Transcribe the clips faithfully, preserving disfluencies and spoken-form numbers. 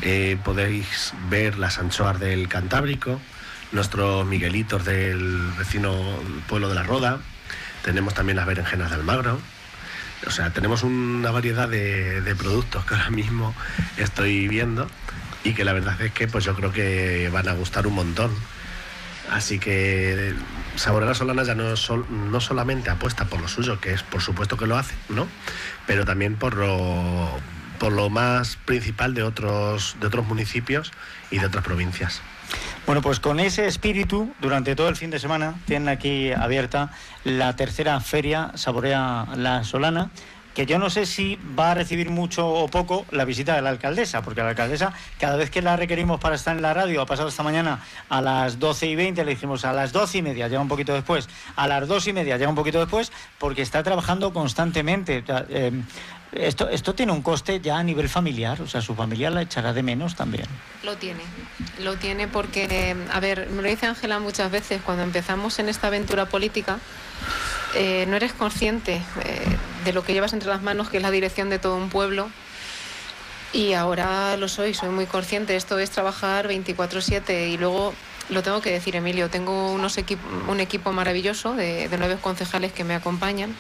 Eh, podéis ver las anchoas del Cantábrico, nuestros miguelitos del vecino pueblo de La Roda, tenemos también las berenjenas de Almagro. O sea, tenemos una variedad de, de productos que ahora mismo estoy viendo y que la verdad es que pues yo creo que van a gustar un montón. Así que Saborea Solana ya no, sol, no solamente apuesta por lo suyo, que es por supuesto que lo hace, ¿no? Pero también por lo, por lo más principal de otros, de otros municipios y de otras provincias. Bueno, pues con ese espíritu, durante todo el fin de semana, tienen aquí abierta la tercera feria Saborea la Solana, que yo no sé si va a recibir mucho o poco la visita de la alcaldesa, porque la alcaldesa, cada vez que la requerimos para estar en la radio, ha pasado esta mañana a las doce y veinte, le dijimos a las doce y media, llega un poquito después, a las dos y media, llega un poquito después, porque está trabajando constantemente. Eh, Esto, esto tiene un coste ya a nivel familiar, o sea, su familia la echará de menos también. Lo tiene, lo tiene porque, a ver, me lo dice Ángela muchas veces, cuando empezamos en esta aventura política, eh, no eres consciente eh, de lo que llevas entre las manos, que es la dirección de todo un pueblo, y ahora lo soy, soy muy consciente. Esto es trabajar veinticuatro siete y luego, lo tengo que decir, Emilio, tengo unos equip un equipo maravilloso de, de nueve concejales que me acompañan.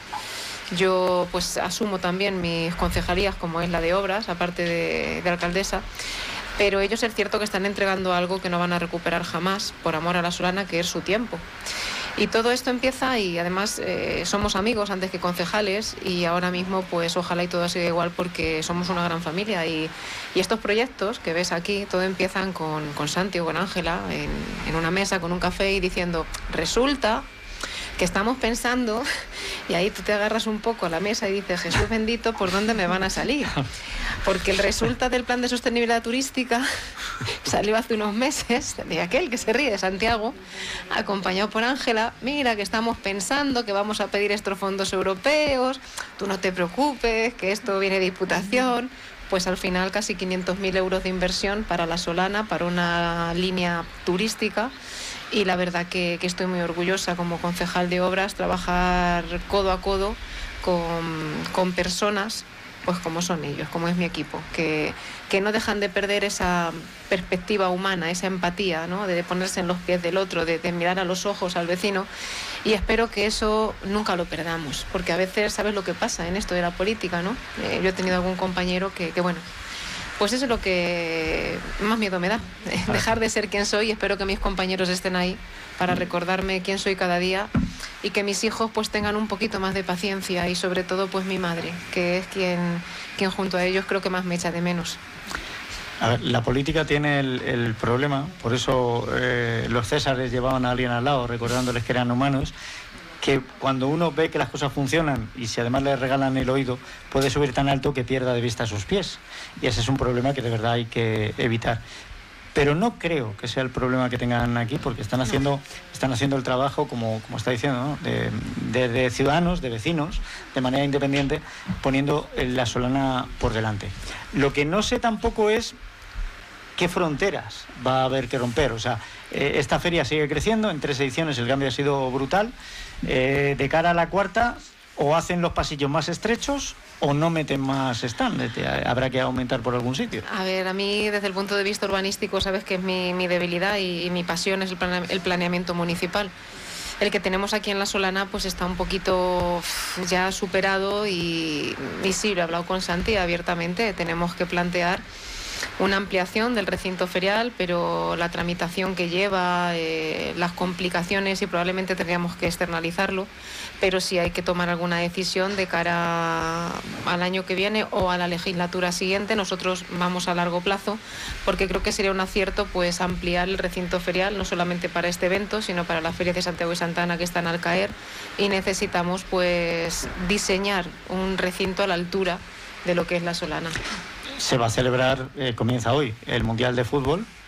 Yo pues asumo también mis concejalías, como es la de obras, aparte de, de alcaldesa, pero ellos es cierto que están entregando algo que no van a recuperar jamás, por amor a la Solana, que es su tiempo. Y todo esto empieza, y además eh, somos amigos antes que concejales, y ahora mismo pues ojalá y todo siga igual, porque somos una gran familia, y, y estos proyectos que ves aquí, todo empiezan con, con Santi o con Ángela en, en una mesa con un café y diciendo, resulta que estamos pensando, y ahí tú te agarras un poco a la mesa y dices, Jesús bendito, ¿por dónde me van a salir? Porque el resultado del plan de sostenibilidad turística salió hace unos meses, de aquel que se ríe, de Santiago, acompañado por Ángela. Mira, que estamos pensando que vamos a pedir estos fondos europeos, tú no te preocupes, que esto viene de Diputación. Pues al final casi quinientos mil euros de inversión para la Solana, para una línea turística. Y la verdad que, que estoy muy orgullosa como concejal de obras, trabajar codo a codo con, con personas pues como son ellos, como es mi equipo, que, que no dejan de perder esa perspectiva humana, esa empatía, ¿no? De ponerse en los pies del otro, de, de mirar a los ojos al vecino, y espero que eso nunca lo perdamos, porque a veces sabes lo que pasa en esto de la política, ¿no? Eh, yo he tenido algún compañero que, que bueno, pues eso es lo que más miedo me da, dejar de ser quien soy. Espero que mis compañeros estén ahí para recordarme quién soy cada día, y que mis hijos pues tengan un poquito más de paciencia, y sobre todo pues mi madre, que es quien, quien junto a ellos creo que más me echa de menos. A ver, la política tiene el, el problema, por eso eh, los Césares llevaban a alguien al lado recordándoles que eran humanos, que cuando uno ve que las cosas funcionan y si además le regalan el oído, puede subir tan alto que pierda de vista sus pies. Y ese es un problema que de verdad hay que evitar. Pero no creo que sea el problema que tengan aquí, porque están haciendo, están haciendo el trabajo, como, como está diciendo, ¿no? de, de, de ciudadanos, de vecinos, de manera independiente, poniendo la Solana por delante. Lo que no sé tampoco es qué fronteras va a haber que romper. O sea, eh, esta feria sigue creciendo, en tres ediciones el cambio ha sido brutal. Eh, de cara a la cuarta, o hacen los pasillos más estrechos o no meten más stand. Habrá que aumentar por algún sitio. A ver, a mí desde el punto de vista urbanístico, sabes que es mi, mi debilidad y, y mi pasión es el, plane, el planeamiento municipal. El que tenemos aquí en la Solana pues está un poquito ya superado, y, y sí, lo he hablado con Santi abiertamente, tenemos que plantear una ampliación del recinto ferial, pero la tramitación que lleva, eh, las complicaciones, y probablemente tendríamos que externalizarlo, pero sí hay que tomar alguna decisión de cara al año que viene o a la legislatura siguiente. Nosotros vamos a largo plazo, porque creo que sería un acierto pues ampliar el recinto ferial, no solamente para este evento, sino para las ferias de Santiago y Santa Ana que están al caer, y necesitamos pues diseñar un recinto a la altura de lo que es la Solana. Se va a celebrar, eh, comienza hoy, el Mundial de Fútbol,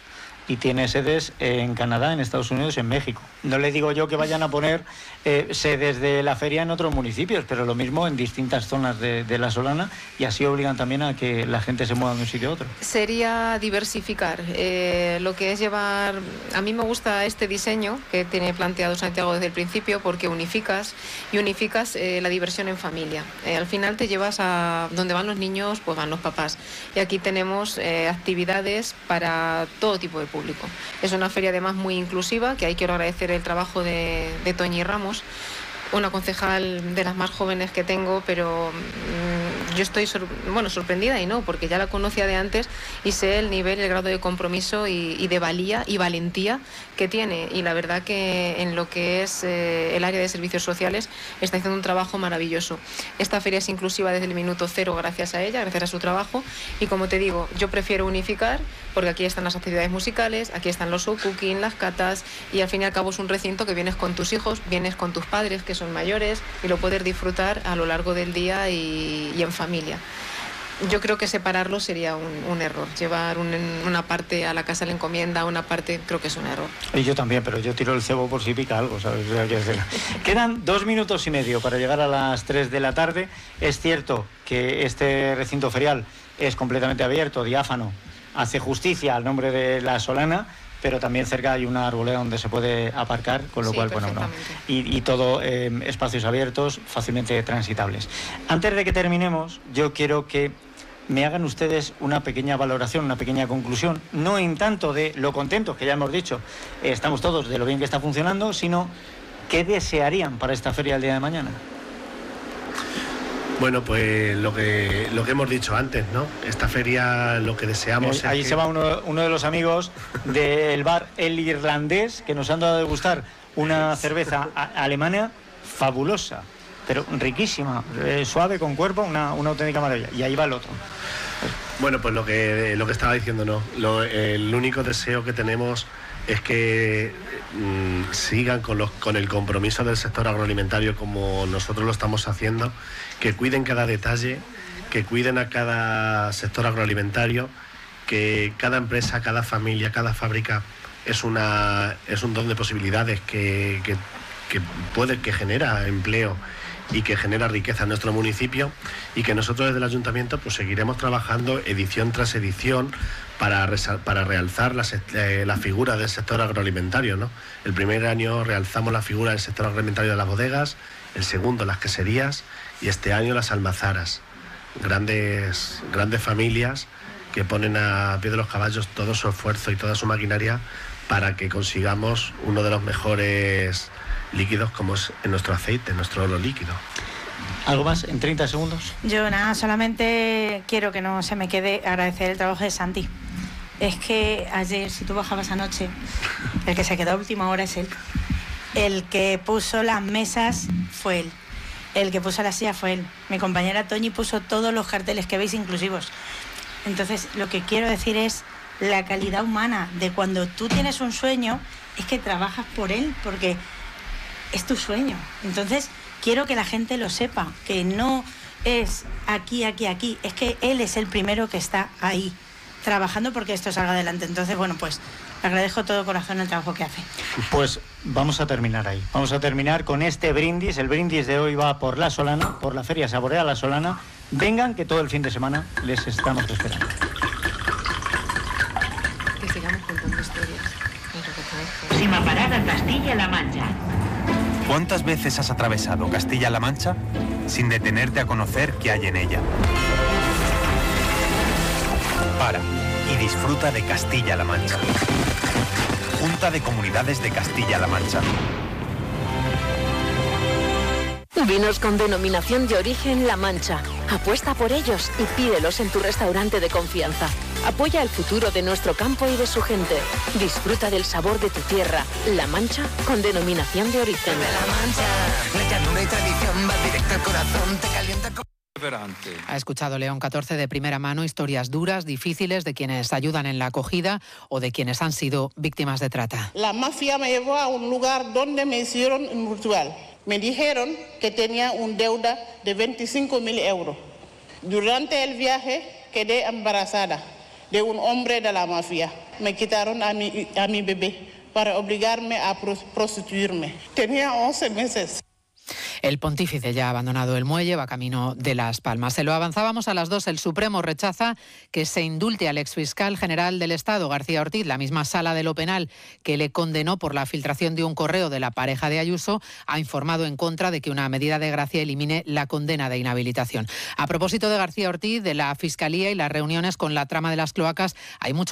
y tiene sedes en Canadá, en Estados Unidos y en México. No le digo yo que vayan a poner eh, sedes de la feria en otros municipios, pero lo mismo en distintas zonas de, de La Solana, y así obligan también a que la gente se mueva de un sitio a otro. Sería diversificar, eh, lo que es llevar... A mí me gusta este diseño que tiene planteado Santiago desde el principio, porque unificas y unificas eh, la diversión en familia. Eh, al final te llevas a donde van los niños, pues van los papás. Y aquí tenemos eh, actividades para todo tipo de público. Es una feria además muy inclusiva, que ahí quiero agradecer el trabajo de, de Toñi Ramos, una concejal de las más jóvenes que tengo, pero mmm, yo estoy sor bueno, sorprendida y no, porque ya la conocía de antes y sé el nivel, el grado de compromiso y, y de valía y valentía que tiene, y la verdad que en lo que es eh, el área de servicios sociales está haciendo un trabajo maravilloso. Esta feria es inclusiva desde el minuto cero gracias a ella, gracias a su trabajo, y como te digo, yo prefiero unificar, porque aquí están las actividades musicales, aquí están los show cooking, las catas, y al fin y al cabo es un recinto que vienes con tus hijos, vienes con tus padres que son mayores, y lo puedes disfrutar a lo largo del día y, y en familia. Yo creo que separarlo sería un, un error. Llevar un, una parte a la casa de la encomienda, una parte, creo que es un error. Y yo también, pero yo tiro el cebo por si pica algo, ¿sabes? Quedan dos minutos y medio para llegar a las tres de la tarde. Es cierto que este recinto ferial es completamente abierto, diáfano, hace justicia al nombre de La Solana, pero también cerca hay una arboleda donde se puede aparcar, con lo sí, cual, bueno, no. Y, y todo eh, espacios abiertos, fácilmente transitables. Antes de que terminemos, yo quiero que me hagan ustedes una pequeña valoración, una pequeña conclusión, no en tanto de lo contentos, que ya hemos dicho, eh, estamos todos de lo bien que está funcionando, sino qué desearían para esta feria el día de mañana. Bueno, pues lo que lo que hemos dicho antes, ¿no? Esta feria lo que deseamos eh, es Ahí que... se va uno, uno de los amigos del bar El Irlandés, que nos han dado a degustar una cerveza a, alemana fabulosa, pero riquísima, eh, suave, con cuerpo, una, una auténtica maravilla. Y ahí va el otro. Bueno, pues lo que, lo que estaba diciendo, ¿no? Lo, el único deseo que tenemos es que mmm, sigan con, los, con el compromiso del sector agroalimentario como nosotros lo estamos haciendo, que cuiden cada detalle, que cuiden a cada sector agroalimentario, que cada empresa, cada familia, cada fábrica es, una, es un don de posibilidades que, que, que, puede, que genera empleo y que genera riqueza en nuestro municipio, y que nosotros desde el ayuntamiento pues seguiremos trabajando edición tras edición para, para realzar la, eh, la figura del sector agroalimentario, ¿no? El primer año realzamos la figura del sector agroalimentario de las bodegas, el segundo las queserías y este año las almazaras, grandes, grandes familias que ponen a pie de los caballos todo su esfuerzo y toda su maquinaria para que consigamos uno de los mejores líquidos como es en nuestro aceite, nuestro oro líquido. ¿Algo más en treinta segundos? Yo nada, solamente quiero que no se me quede agradecer el trabajo de Santi. Es que ayer, si tú bajabas anoche, el que se quedó a última hora es él. El que puso las mesas fue él. El que puso la silla fue él. Mi compañera Toñi puso todos los carteles que veis inclusivos. Entonces, lo que quiero decir es la calidad humana de cuando tú tienes un sueño, es que trabajas por él, porque es tu sueño. Entonces, quiero que la gente lo sepa, que no es aquí, aquí, aquí, es que él es el primero que está ahí, trabajando porque esto salga adelante. Entonces, bueno, pues agradezco de todo corazón el trabajo que hace. Pues vamos a terminar ahí. Vamos a terminar con este brindis. El brindis de hoy va por La Solana, por la Feria Saborea La Solana. Vengan, que todo el fin de semana les estamos esperando. Que sigamos contando historias. Próxima parada, Castilla-La Mancha. ¿Cuántas veces has atravesado Castilla-La Mancha sin detenerte a conocer qué hay en ella? Para y disfruta de Castilla-La Mancha. Junta de Comunidades de Castilla-La Mancha. Vinos con denominación de origen La Mancha. Apuesta por ellos y pídelos en tu restaurante de confianza. Apoya el futuro de nuestro campo y de su gente. Disfruta del sabor de tu tierra. La Mancha con denominación de origen. De La Mancha, la llanura y tradición va directo al corazón, te calienta con... Ha escuchado León catorce de primera mano historias duras, difíciles de quienes ayudan en la acogida o de quienes han sido víctimas de trata. La mafia me llevó a un lugar donde me hicieron un ritual. Me dijeron que tenía una deuda de veinticinco mil euros. Durante el viaje quedé embarazada de un hombre de la mafia. me quitaron a mi, a mi bebé para obligarme a prostituirme. Tenía once meses. El pontífice ya ha abandonado el muelle, va camino de Las Palmas. Se lo avanzábamos a las dos. El Supremo rechaza que se indulte al exfiscal general del Estado, García Ortiz. La misma sala de lo penal que le condenó por la filtración de un correo de la pareja de Ayuso ha informado en contra de que una medida de gracia elimine la condena de inhabilitación. A propósito de García Ortiz, de la Fiscalía y las reuniones con la trama de las cloacas, hay mucho